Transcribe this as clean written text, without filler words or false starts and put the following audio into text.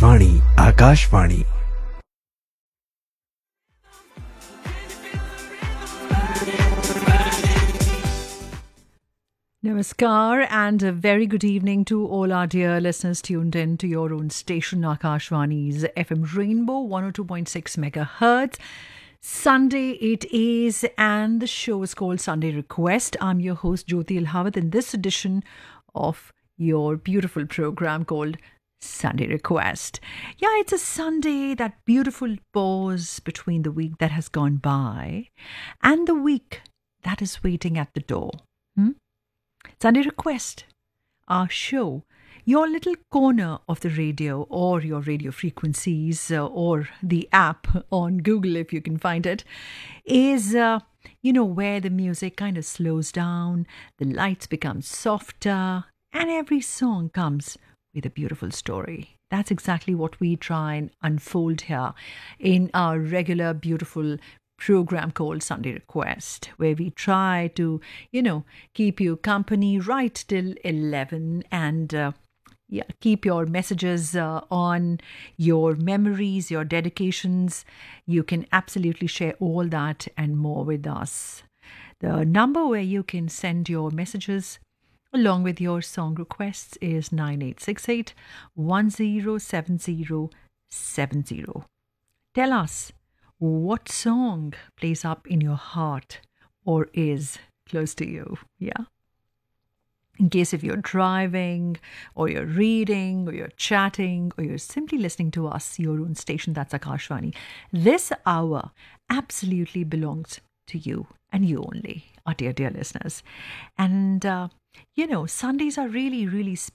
Akashvani Akashvani. Namaskar and a very good evening to all our dear listeners tuned in to your own station Akashvani's FM Rainbow 102.6 megahertz. Sunday it is, and the show is called Sunday Request. I'm your host Jyoti Ilhawat in this edition of your beautiful program called Sunday Request. Yeah, it's a Sunday, that beautiful pause between the week that has gone by and the week that is waiting at the door. Sunday Request, our show, your little corner of the radio or your radio frequencies or the app on Google, if you can find it, is, where the music kind of slows down, the lights become softer, and every song comes with a beautiful story. That's exactly what we try and unfold here in our regular, beautiful program called Sunday Request, where we try to, keep you company right till 11 and keep your messages on, your memories, your dedications. You can absolutely share all that and more with us. The number where you can send your messages along with your song requests is 9868 107070. Tell us, what song plays up in your heart or is close to you? Yeah. In case if you're driving or you're reading or you're chatting or you're simply listening to us, your own station, that's Akashvani, this hour absolutely belongs to you and you only, our dear listeners. And, Sundays are really, really